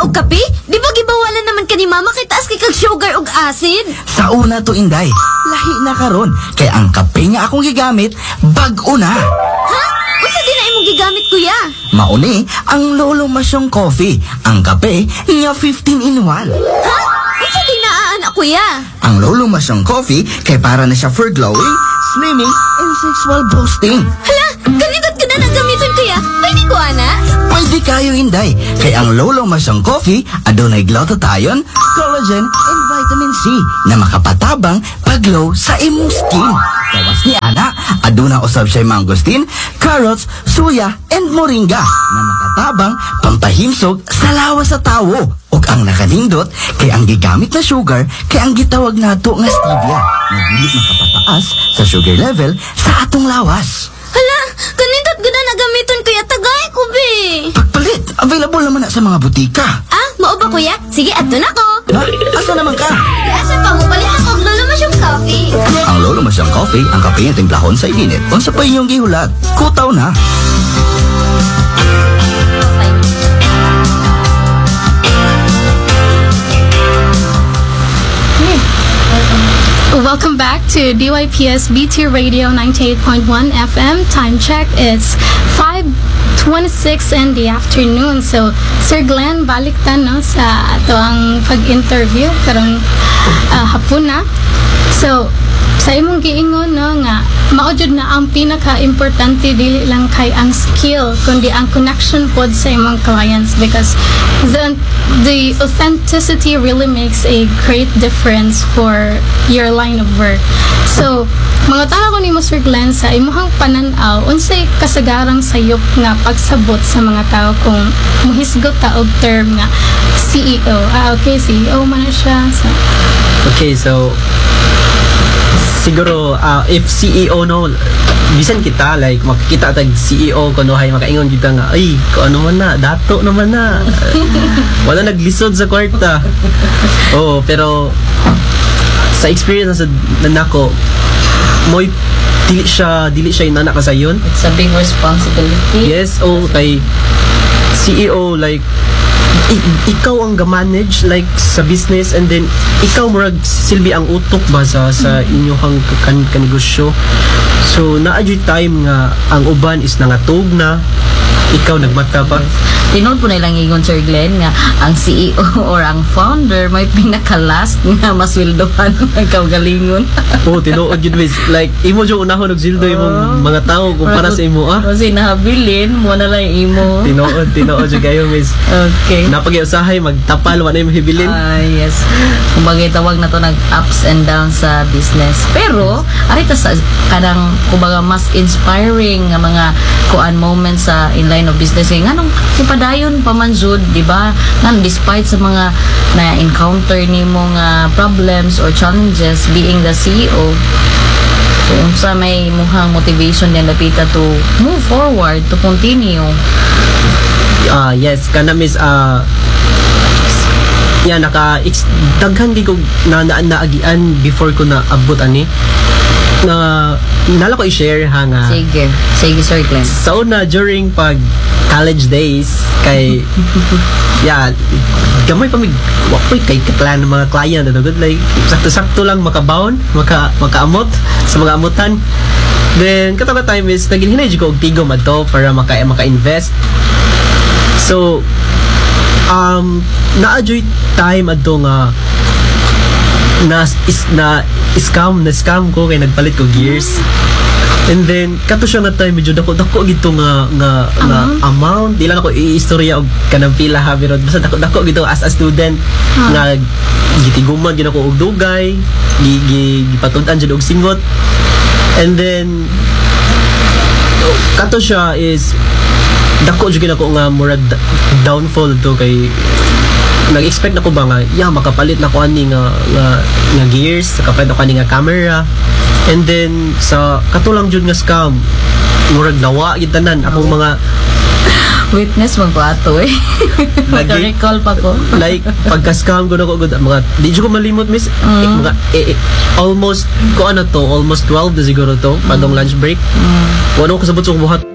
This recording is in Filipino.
og kape? Di ba gibawalan naman ka ni mama kay taas kay kag sugar ug acid? Sa una to, Inday. Lahi na karon. Kay ang kape nga akong gigamit, bag-o na. Ha? Unsa din na imong gigamit kuya? Mauni, ang Lolo Masyong Coffee. Ang kape nga 15 in 1. Ha? Unsa din na anak kuya? Ang Lolo Masyong Coffee kay para na siya for glowing, slimming, and sexual boosting. Hala, ganito ka na nagamiton kuya. Pwede ko ana? Pwede kayo, Inday. Kay ang Lolo Masyong Coffee adunay glutathione, collagen, and vitamin C na makapatabang paglow sa imong skin. Kawas ni Ana, aduna usab siya mangosteen, carrots, suya, and moringa na makatabang pampahimsog sa lawas sa tawo. Ug ang nakanindot kay ang gigamit na sugar kay ang gitawag nato nga stevia na dili makapataas sa sugar level sa atong lawas. Hala, ganito ka na nagamiton kuya. Tagay ko be. Pagpalit, available naman na sa mga butika. Ah, mao ba kuya? Sige, adto na ko. Ha? Asa naman ka? Asa pa mo palit ako og Lolo Masyong Coffee. Ang Lolo Masyong Coffee, ang kape nga timplahon sa init. Unsa pa inyong gihulat? Kutaw na. Welcome back to DYPS BT Radio 98.1 FM. Time check, it's 5:26 in the afternoon. So, Sir Glenn, balik ta no sa ato ang pag-interview karong hapon na. So, sa imong giingon no nga mao jud na ang pinaka-importante dili lang kay ang skill kundi ang connection pod sa imong clients, because the authenticity really makes a great difference for your line of work. So, mga tanong ko nimo Sir Glenn, sa imong pananaw unsay kasagarang sayop nga pagsabot sa mga tao kung muhisgot ta og term nga CEO? Okay, CEO man na siya. So, okay, so siguro if CEO no, bisan kita like makikita tag CEO kuno hay makaingon kita nga ay ko ano man na dato naman na wala naglisod sa kwarta. Oh, pero sa experience na nako moy dili siya inana ka sayon. It's a big responsibility. Yes, oh, kay CEO like ikaw ang ga-manage like sa business, and then ikaw murag silbi ang utok ba sa inyong kanegosyo. So naadyo time nga ang uban is nangatog na ikaw nagmata pa. Tinud po nilang ingon Sir Glenn nga ang CEO or ang founder may pinaka-last nga masweldohan ikaw galingon. Oh, tinuod yun guys. Like imo jo unahon og sildo imong mga tao kumpara sa imo kasi nahabilin mo na lang imo. Tinuod jo kayo miss. Okay. Napag-usahay magtapal wala imong hibilin. Yes. Kumbaga tawag na to nag ups and downs sa business. Pero arita sa kanang kumbaga mas inspiring nga mga kuan moments sa in line of business nganong padayon pamanjud, di ba? Ngan despite sa mga na-encounter nimo nga problems or challenges being the CEO. So, unsa may muhang motivation din napita to move forward, to continue? Yes, kana miss daghan di ko naagian before ko na abot ani na nala ko i-share ha nga. Sige Sir Glenn. Sa una during pag college days kay gamay pa mig wapoy kay plan ng mga client na good like sakto lang makaamot sa mga amutan. Then kataga time is naginhinay ko og tigom adto para maka-invest. So na-enjoy time adto nga na scam ko kay nagpalit ko gears. And then kato siya nga time medyo dako gito nga amount di lang ako i-istorya og kanang pila ha, pero basta dako gito as a student nga gitiguman gid ako og dugay gipatud-an jud og singot. And then kato siya is dako jud ako nga murag downfall to kay nag-expect na ko ba nga makapalit na ko ani nga gears, makapalit na ko ani nga camera. And then sa katulang jud nga scam murag nawa gid tanan akong mga witness man ko ato recall pa ko like pagka-scam ko na ko mga di ko malimot miss mga almost 12 na siguro to padong lunch break. Wala ko kasabot sa buhat